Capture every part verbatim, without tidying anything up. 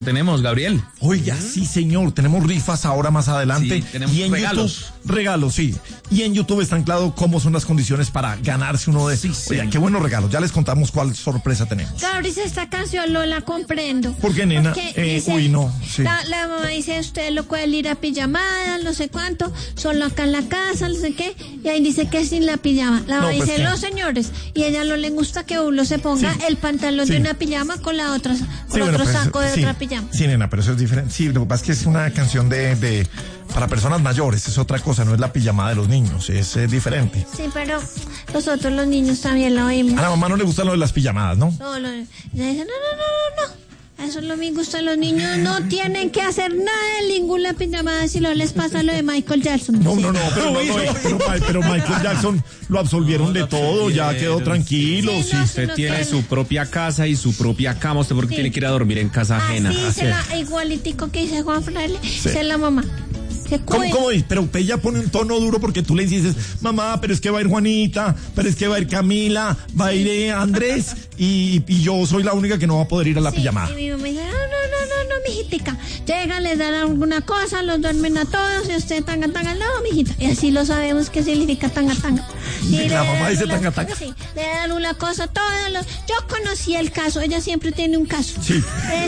Tenemos, Gabriel. Oiga, sí, señor, tenemos rifas ahora más adelante. Sí, tenemos y en regalos. YouTube, regalos, sí. Y en YouTube está anclado cómo son las condiciones para ganarse uno de esos. Sí, Oiga, sí. qué buenos regalos. Ya les contamos cuál sorpresa tenemos. Gabriel, esta canción no la comprendo. ¿Por qué, nena? Porque Eh, dice- uy, no, sí. La, la mamá dice, usted lo puede ir a pijamada, no sé cuánto, solo acá en la casa, no sé qué. Y ahí dice que sin la pijama. La mamá No, pues, dice, ¿qué? no, señores. Y a ella no le gusta que uno se ponga Sí. el pantalón Sí. de una pijama con la otra, con Sí, bueno, otro pues, saco de sí, otra pijama. Sí, nena, pero eso es diferente. Sí, lo que pasa es que es una canción de, de para personas mayores, es otra cosa, no es la pijamada de los niños, es, eh, diferente. Sí, pero nosotros los niños también lo oímos. A la mamá no le gusta lo de las pijamadas, ¿no? No, lo, ella dice, no, no, no, no, no. Eso no me gusta. Los niños no tienen que hacer nada de ninguna pijamada si no les pasa lo de Michael Jackson. No, Sí. no, no, pero, no, no, pero, pero Michael Jackson lo absolvieron de todo, ya quedó tranquilo, Sí, sí. no, Usted no tiene tiene. su propia casa y su propia cama. ¿Usted por qué Sí. tiene que ir a dormir en casa ajena? Así se la, igualitico que dice Juan Fraile, es la mamá. Que ¿Cómo, cuide. cómo dices? Pero ella pone un tono duro porque tú le dices, mamá, pero es que va a ir Juanita, pero es que va a ir Camila, va a ir eh, Andrés, y, y yo soy la única que no va a poder ir a la Sí, pijamada. y mi mamá dice, no, no, no, no, no, mijitica. Llegan, les dan alguna cosa, los duermen a todos, y usted tanga, tanga, no, mijita. Y así lo sabemos qué significa tanga, tanga. Y La le mamá dan dice una- tanga, tanga. Sí, le dan una cosa, todos los... Yo conocí el caso, ella siempre tiene un caso. Sí. Eh,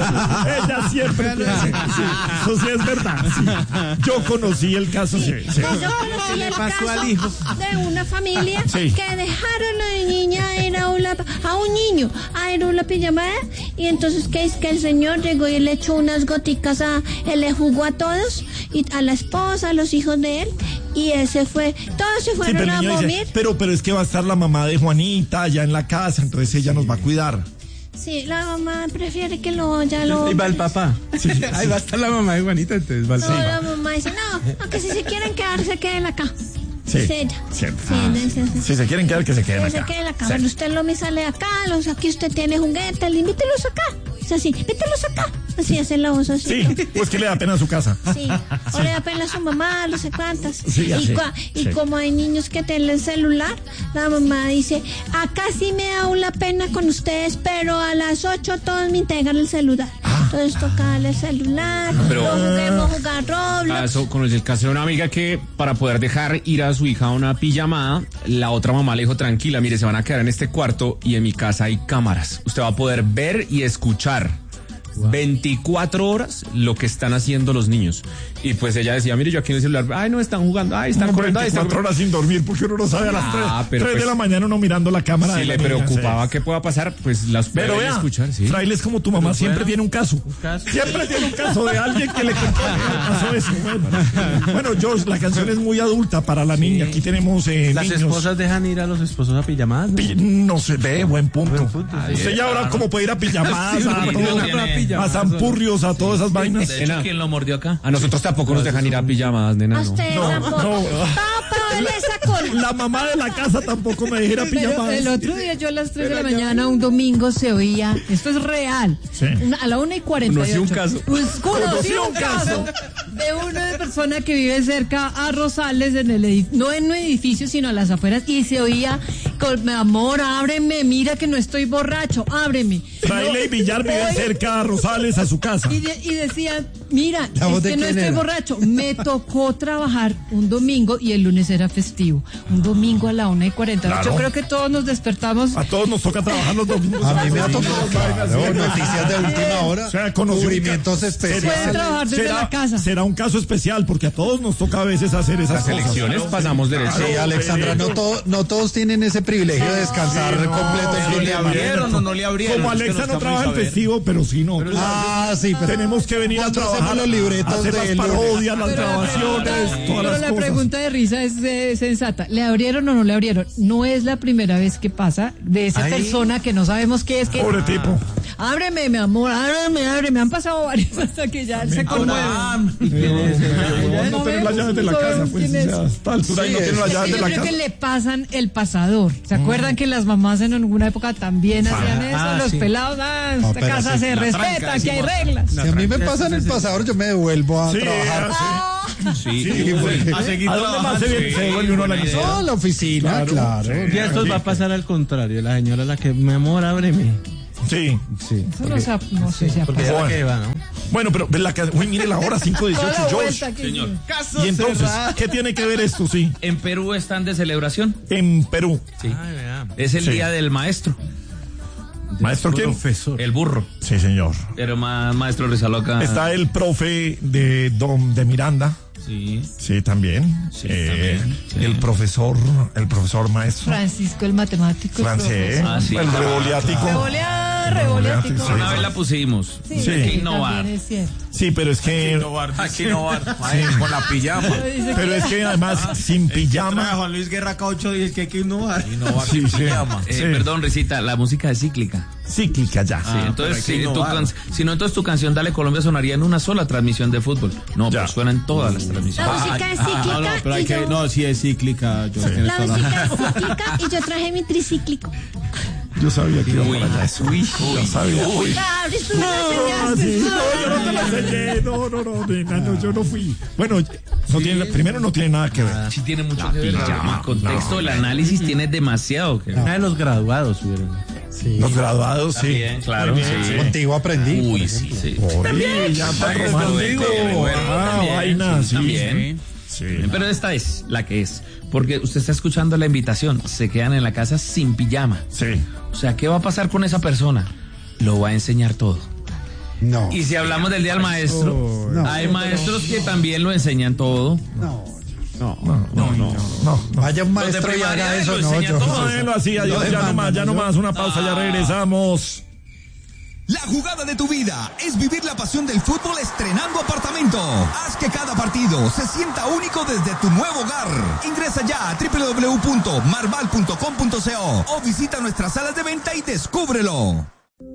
Ella siempre tiene, sí, eso sí es verdad. Sí. Yo conocí el caso, sí, sí. Yo conocí el caso de una familia Sí. que dejaron a la niña a ir a una, a un niño a ir a una pijamada, y entonces que es que el señor llegó y le echó unas goticas a, él le jugó a todos, y a la esposa, a los hijos de él, y ese fue, todos se Sí, fueron pero el a niño dormir. dice, pero, pero es que va a estar la mamá de Juanita allá en la casa, entonces ella nos va a cuidar. Sí, la mamá prefiere que lo, ya lo... Ahí va el papá. Sí, sí, Ahí va a estar la mamá de Juanita, entonces va el No, papá. la mamá dice, no, aunque si se quieren quedar, se queden acá. Sí, Dice ella. siempre. Sí, ella dice así. Si se quieren quedar, que se queden Que se acá. queden acá. Sí. Bueno, usted lo me sale acá, los, aquí usted tiene juguetes, invítelos acá. Es así, invítelos acá. Así hace la voz así. Sí, pues que le da pena a su casa. Sí, o le da pena a su mamá, no sé cuántas. Sí, así, y cua- y sí. como hay niños que tienen el celular, la mamá dice, acá sí me da una pena con ustedes, pero a las ocho todos me integran el celular. Entonces toca darle el celular, Pero- lo juguemos a jugar Ah, Roblox. eso con el caso de una amiga que para poder dejar ir a su hija a una pijamada, la otra mamá le dijo, tranquila, mire, se van a quedar en este cuarto y en mi casa hay cámaras. Usted va a poder ver y escuchar veinticuatro horas lo que están haciendo los niños. Y pues ella decía, mire, yo aquí en el celular, ay, no, están jugando, ay, están Como corriendo, ay, están veinticuatro horas sin dormir porque uno no sabe a las Ah, tres pero de pues, la mañana uno mirando la cámara. Si de le la niña, preocupaba sí. qué pueda pasar, pues las puede Pero ver y vea, escuchar, sí. Fraile es como tu mamá, siempre tiene un caso. caso. Siempre tiene un caso de alguien que le contó que pasó eso. Bueno, bueno, George, la canción es muy adulta para la niña. Aquí tenemos eh, Las niños. esposas dejan ir a los esposos a pijamadas, ¿no? Pi- No se ve, buen punto. Buen punto, sí. Usted ya ahora como puede ir a pijamadas, Sí, a, sí, todo, sí, a, pijamadas, zampurrios, a todas esas vainas. De hecho, ¿quién lo mordió acá? A nosotros tampoco nos dejan ir a pijamadas, nena. A No. ustedes No, tampoco. no. Papá, le sacó la- La mamá de la casa tampoco me dijera Pero pijamadas. el otro día yo a las tres de la mañana, un domingo, se oía, esto es real, Sí. una- a la una y cuarenta y ocho. Conocí un caso. Pues conocí Conocí un un caso de una persona que vive cerca a Rosales, en el edificio, no en un edificio, sino a las afueras, y se oía, con, mi amor, ábreme, mira que no estoy borracho, ábreme. Fraile y Villar viven Hoy- cerca a Rosales, a su casa. Y, de- y decían, mira, ¿La voz es de que no quién estoy era? borracho. Me tocó trabajar un domingo y el lunes era festivo. Un domingo a la una y cuarenta. Claro. Yo creo que todos nos despertamos. A todos nos toca trabajar los domingos. A mí me ha tocado, claro, noticias de última hora, O sea, conocí un cubrimientos ca- Pueden especiales. trabajar desde la casa. será un caso especial porque a todos nos toca a veces hacer esas Las cosas. elecciones pasamos derecho. Sí, Alexandra, no, todo- no todos tienen ese privilegio de descansar completo en ¿No fin le de semana. abrieron o no le abrieron? Como Es que Alexa no estamos trabaja a en ver. festivo, pero sí no. Ah, sí, pero Tenemos que venir a nosotros trabajar, hacemos los libretos a hacer de las lunes. parodias, las Pero la grabaciones, pregunta- todas pero las la cosas. pregunta de risa es eh, sensata. ¿Le abrieron o no le abrieron? No es la primera vez que pasa de esa Ay. persona que no sabemos qué es. Que, Pobre tipo. ábreme, mi amor, ábreme, ábreme. Han pasado varios hasta que ya se conmueve. ¿Y quién es? No, no tener las llaves de la casa, pues, ¿Quién es? o sea, a esta altura y no Sí, tiene las es- llaves Yo de la creo casa. que le pasan el pasador. ¿Se acuerdan que las mamás en alguna época también hacían eso? ah, Los sí. pelados, ah, esta pero casa sí, se la respeta, aquí hay reglas. si a mí me pasan el pasador, yo me devuelvo a Sí, trabajar. ah, Sí, Sí, porque- a seguir ¿A dónde más se, trabajando. viene? Se devuelve uno a la casa? No, la oficina, claro. Y esto va a pasar al contrario. La señora la que, mi amor, ábreme. Sí. Sí. Eso no se, no sé si Porque ya Bueno. la que va, ¿no? Bueno, pero la que, uy, mire la hora, cinco Toda dieciocho, la George. vuelta que Señor. sí. Y entonces, ¿qué tiene que ver esto, sí? En Perú están de celebración. En Perú. Sí. Ay, vea. Es el Sí. día del maestro, ¿Maestro quién? Profesor. el burro. Sí, señor. Pero ma- maestro Rizaloca. Está el profe de Don de Miranda. Sí. Sí, también. Sí, Eh, también, sí. El profesor, el profesor maestro. Francisco, el matemático. el Francés. Ah, sí. El revoliático. Revolea, revoleático. Sí. Una vez la pusimos. Sí, Hay que sí, innovar. también es cierto. Sí, pero es que. Aquí no va. Con la pijama. Dice Pero que- es que además, sin Trae pijama. Juan Luis Guerra Caucho dice que hay que innovar. Sí, sí. Eh, Sí. Perdón, Risita, la música es cíclica. Cíclica ya. Sí, pero entonces, hay que si, tu innovar. can- si no, entonces tu canción Dale Colombia sonaría en una sola transmisión de fútbol. No, Ya. pero suena en todas las La transmisiones. música es cíclica. Ah, no, pero hay y que. yo- No, sí es cíclica. Yo tienes La toda la- música es cíclica y yo traje mi tricíclico. Yo sabía que iba Uy, para allá eso. uy, Yo uy, sabía. uy. Claro, tú me lo Ah, enseñaste. sí. No, yo no te lo enseñé. No, no, no, nena, no, yo no fui. Bueno, no tiene, primero no tiene nada que ver. Sí tiene mucho que ver. pijama. El contexto No, del análisis tiene demasiado que ver. Una de los graduados subieron. Sí. Los graduados, sí. También, claro, Muy bien, sí. Contigo aprendí. por Uy, sí, ejemplo. sí. Oye, ya tan También, romántico. también, Ah, también, vaina, sí, sí. también. Sí. Pero esta es la que es. Porque usted está escuchando la invitación. Se quedan en la casa sin pijama. Sí. O sea, ¿qué va a pasar con esa persona? Lo va a enseñar todo. No. Y si hablamos del día del maestro, No. hay maestros que también lo enseñan todo. No. No, no, no, no. no. Vaya un Los de maestro y primaria haga eso, lo no, enseñan yo. todo. Déjelo así, adiós, ya no más, ya no más, una pausa, ya regresamos. La jugada de tu vida es vivir la pasión del fútbol estrenando apartamento. Haz que cada partido se sienta único desde tu nuevo hogar. Ingresa ya a doble u doble u doble u punto marval punto com punto co o visita nuestras salas de venta y descúbrelo.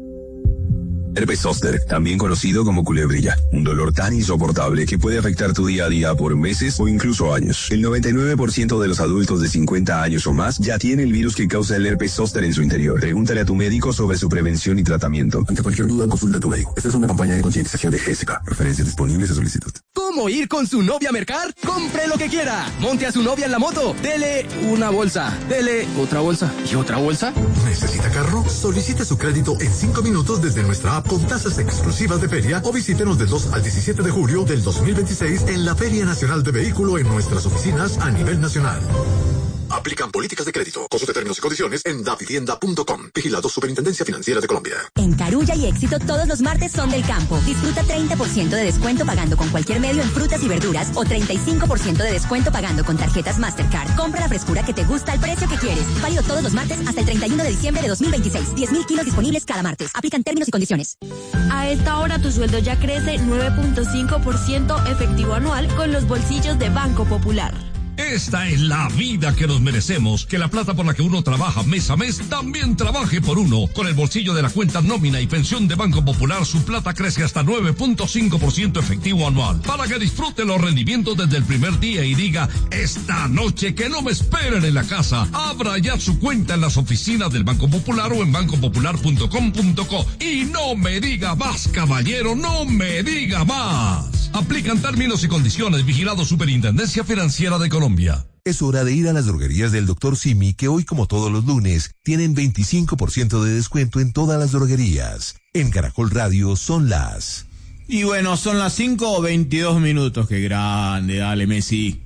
Herpes zóster, también conocido como culebrilla, un dolor tan insoportable que puede afectar tu día a día por meses o incluso años. El noventa y nueve por ciento de los adultos de cincuenta años o más ya tiene el virus que causa el herpes zóster en su interior. Pregúntale a tu médico sobre su prevención y tratamiento. Ante cualquier duda, consulta a tu médico. Esta es una campaña de concientización de G S K. Referencias disponibles a solicitud. ¿Cómo ir con su novia a mercar? Compre lo que quiera. Monte a su novia en la moto. Dele una bolsa. Dele otra bolsa. ¿Y otra bolsa? ¿Necesita carro? Solicite su crédito en cinco minutos desde nuestra app con tasas exclusivas de feria o visítenos del dos al diecisiete de julio del dos mil veintiséis en la Feria Nacional de Vehículo en nuestras oficinas a nivel nacional. Aplican políticas de crédito. Consulte términos y condiciones en davivienda punto com. Vigilado Superintendencia Financiera de Colombia. En Carulla y Éxito todos los martes son del campo. Disfruta treinta por ciento de descuento pagando con cualquier medio en frutas y verduras o treinta y cinco por ciento de descuento pagando con tarjetas Mastercard. Compra la frescura que te gusta al precio que quieres. Válido todos los martes hasta el treinta y uno de diciembre de dos mil veintiséis. diez mil kilos disponibles cada martes. Aplican términos y condiciones. A esta hora tu sueldo ya crece nueve punto cinco por ciento efectivo anual con los bolsillos de Banco Popular. Esta es la vida que nos merecemos, que la plata por la que uno trabaja mes a mes también trabaje por uno. Con el bolsillo de la cuenta nómina y pensión de Banco Popular, su plata crece hasta nueve punto cinco por ciento efectivo anual. Para que disfrute los rendimientos desde el primer día y diga, esta noche que no me esperen en la casa. Abra ya su cuenta en las oficinas del Banco Popular o en banco popular punto com punto co. Y no me diga más, caballero, no me diga más. Aplican términos y condiciones. Vigilado Superintendencia Financiera de Colombia. Es hora de ir a las droguerías del doctor Simi, que hoy, como todos los lunes, tienen veinticinco por ciento de descuento en todas las droguerías. En Caracol Radio son las... Y bueno, son las cinco o veintidós minutos. Qué grande, dale, Messi.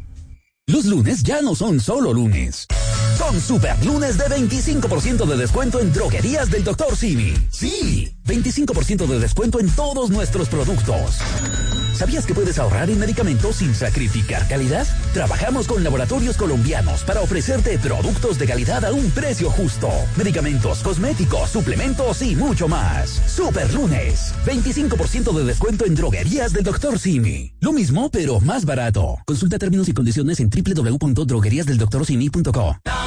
Los lunes ya no son solo lunes. Son super lunes de veinticinco por ciento de descuento en droguerías del doctor Simi. Sí, veinticinco por ciento de descuento en todos nuestros productos. ¿Sabías que puedes ahorrar en medicamentos sin sacrificar calidad? Trabajamos con laboratorios colombianos para ofrecerte productos de calidad a un precio justo. Medicamentos, cosméticos, suplementos y mucho más. Super lunes, veinticinco por ciento de descuento en droguerías del doctor Simi. Lo mismo, pero más barato. Consulta términos y condiciones en doble u doble u doble u punto droguerías del doctor simi punto co.